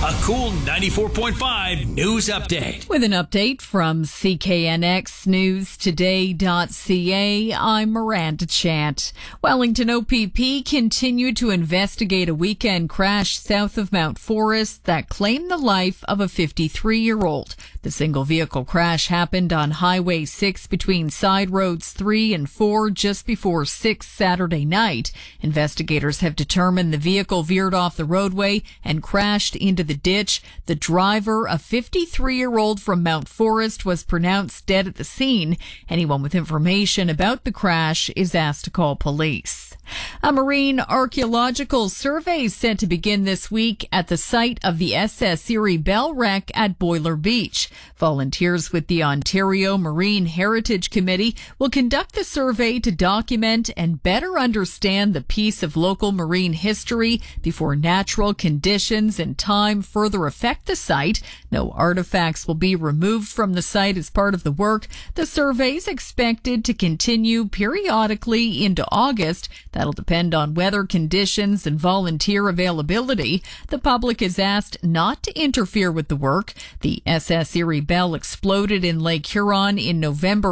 A cool 94.5 news update. With an update from CKNXNewsToday.ca, I'm Miranda Chant. Wellington OPP continued to investigate a weekend crash south of Mount Forest that claimed the life of a 53-year-old. The single vehicle crash happened on Highway 6 between side roads 3 and 4 just before 6 Saturday night. Investigators have determined the vehicle veered off the roadway and crashed into the ditch. The driver, a 53-year-old from Mount Forest, was pronounced dead at the scene. Anyone with information about the crash is asked to call police. A marine archaeological survey is set to begin this week at the site of the SS Erie Bell wreck at Boiler Beach. Volunteers with the Ontario Marine Heritage Committee will conduct the survey to document and better understand the piece of local marine history before natural conditions and time further affect the site. No artifacts will be removed from the site as part of the work. The survey is expected to continue periodically into August. That'll depend on weather conditions and volunteer availability. The public is asked not to interfere with the work. The SS Erie Bell exploded in Lake Huron in November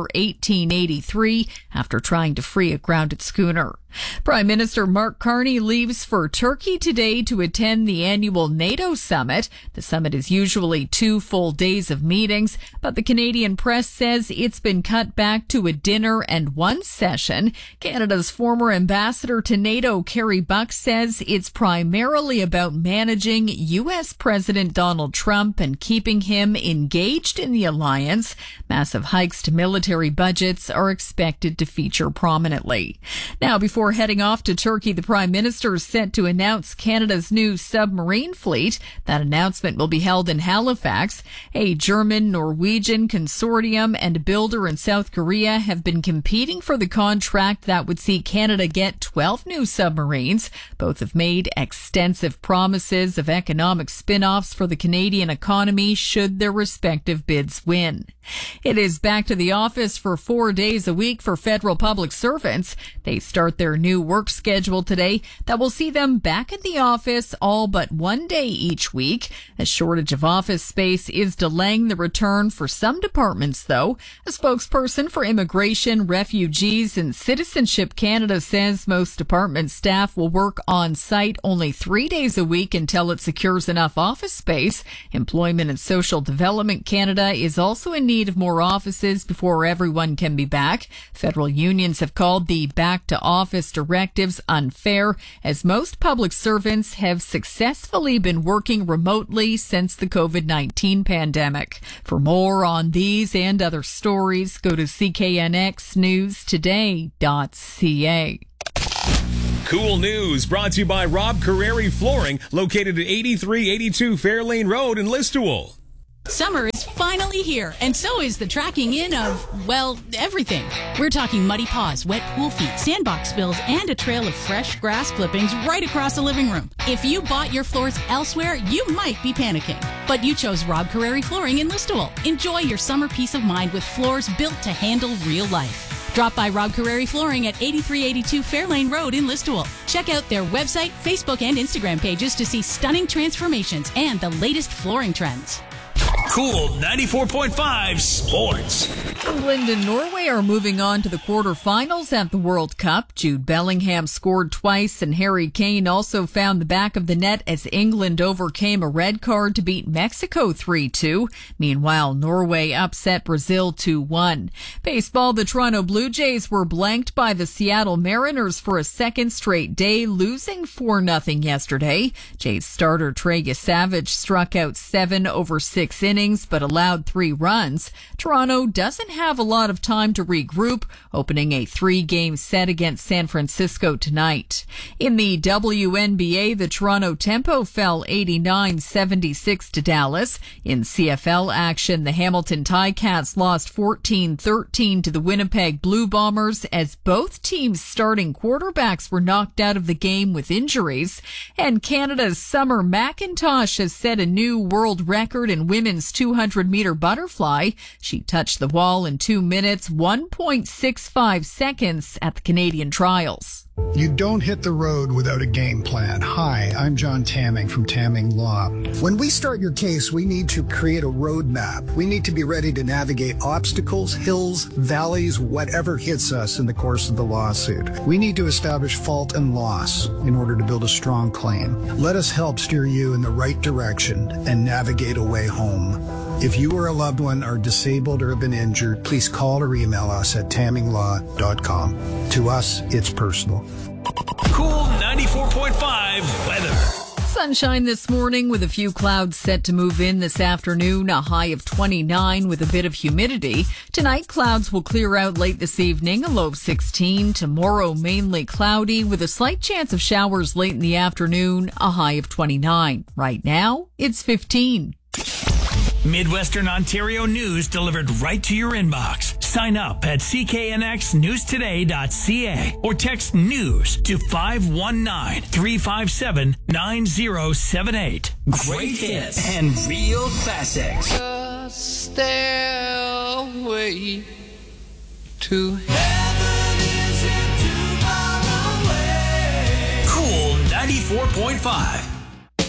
1883 after trying to free a grounded schooner. Prime Minister Mark Carney leaves for Turkey today to attend the annual NATO summit. The summit is usually 2 full days of meetings, but the Canadian press says it's been cut back to a dinner and 1 session. Canada's former ambassador to NATO, Kerry Buck, says it's primarily about managing U.S. President Donald Trump and keeping him engaged in the alliance. Massive hikes to military budgets are expected to feature prominently. Now, before heading off to Turkey, the Prime Minister is set to announce Canada's new submarine fleet. That announcement will be held in Halifax. A German-Norwegian consortium and a builder in South Korea have been competing for the contract that would see Canada get 12 new submarines. Both have made extensive promises of economic spin-offs for the Canadian economy should their respective bids win. It is back to the office for 4 days a week for federal public servants. They start their new work schedule today that will see them back at the office all but 1 day each week. A shortage of office space is delaying the return for some departments, though. A spokesperson for Immigration, Refugees and Citizenship Canada says most department staff will work on site only 3 days a week until it secures enough office space. Employment and Social Development Canada is also in need of more offices before everyone can be back. Federal unions have called the back to office directives unfair, as most public servants have successfully been working remotely since the COVID-19 pandemic. For more on these and other stories, go to CKNXNewsToday.ca. Cool news brought to you by Rob Carreri Flooring, located at 8382 Fairlane Road in Listowel. Summer is finally here, and so is the tracking in of, well, everything. We're talking muddy paws, wet pool feet, sandbox spills, and a trail of fresh grass clippings right across the living room. If you bought your floors elsewhere, you might be panicking. But you chose Rob Carreri Flooring in Listowel. Enjoy your summer peace of mind with floors built to handle real life. Drop by Rob Carreri Flooring at 8382 Fairlane Road in Listowel. Check out their website, Facebook, and Instagram pages to see stunning transformations and the latest flooring trends. Cool 94.5 Sports. England and Norway are moving on to the quarterfinals at the World Cup. Jude Bellingham scored twice and Harry Kane also found the back of the net as England overcame a red card to beat Mexico 3-2. Meanwhile, Norway upset Brazil 2-1. Baseball, the Toronto Blue Jays were blanked by the Seattle Mariners for a second straight day, losing 4-0 yesterday. Jays starter Trey Savage struck out 7 over 6 innings but allowed 3 runs. Toronto doesn't have a lot of time to regroup, opening a 3-game set against San Francisco tonight. In the WNBA, the Toronto Tempo fell 89-76 to Dallas. In CFL action, the Hamilton Ticats lost 14-13 to the Winnipeg Blue Bombers as both teams' starting quarterbacks were knocked out of the game with injuries. And Canada's Summer McIntosh has set a new world record in women's 200-meter butterfly. She touched the wall in 2 minutes, 1.65 seconds at the Canadian trials. You don't hit the road without a game plan. Hi, I'm John Tamming from Tamming Law. When we start your case, we need to create a roadmap. We need to be ready to navigate obstacles, hills, valleys, whatever hits us in the course of the lawsuit. We need to establish fault and loss in order to build a strong claim. Let us help steer you in the right direction and navigate a way home. If you or a loved one are disabled or have been injured, please call or email us at tamminglaw.com. To us, it's personal. Cool 94.5 weather. Sunshine this morning with a few clouds set to move in this afternoon, a high of 29 with a bit of humidity. Tonight, clouds will clear out late this evening, a low of 16. Tomorrow, mainly cloudy with a slight chance of showers late in the afternoon, a high of 29. Right now, it's 15. Midwestern Ontario news delivered right to your inbox. Sign up at cknxnewstoday.ca or text NEWS to 519-357-9078. Great hits and real classics. A stairway to heaven isn't too far away. Cool 94.5.